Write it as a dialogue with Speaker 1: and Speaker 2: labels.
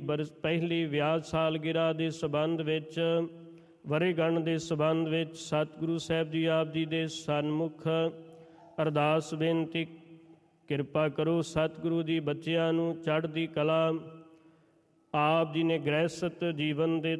Speaker 1: ਪਹਿਲੀ ਵਿਆਹ ਸਾਲਗਿਰਾ ਦੇ ਸੰਬੰਧ ਵਿੱਚ, ਵਰ੍ਹੇਗੰਢ ਦੇ ਸੰਬੰਧ ਵਿੱਚ ਸਤਿਗੁਰੂ ਸਾਹਿਬ ਜੀ ਆਪ ਜੀ ਦੇ ਸਨਮੁਖ ਅਰਦਾਸ ਬੇਨਤੀ ਕਿਰਪਾ ਕਰੋ। ਸਤਿਗੁਰੂ ਜੀ ਬੱਚਿਆਂ ਨੂੰ ਚੜ੍ਹਦੀ ਕਲਾ, ਆਪ ਜੀ ਨੇ ਗ੍ਰਹਿਸਥ ਜੀਵਨ ਦੇ